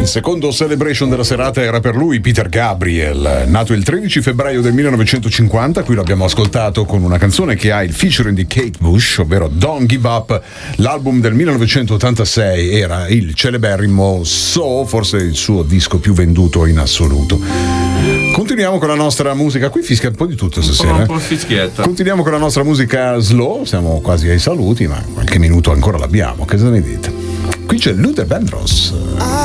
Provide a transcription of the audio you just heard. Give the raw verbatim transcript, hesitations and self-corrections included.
Il secondo celebration della serata era per lui, Peter Gabriel, nato il tredici febbraio del millenovecentocinquanta. Qui l'abbiamo ascoltato con una canzone che ha il featuring di Kate Bush, ovvero Don't Give Up. L'album del millenovecentottantasei era il celeberrimo So, forse il suo disco più venduto in assoluto. Continuiamo con la nostra musica, qui fischia un po' di tutto stasera. Un po' fischietta. Continuiamo con la nostra musica slow, siamo quasi ai saluti, ma qualche minuto ancora l'abbiamo, che se ne dite? Qui c'è Luther Vandross.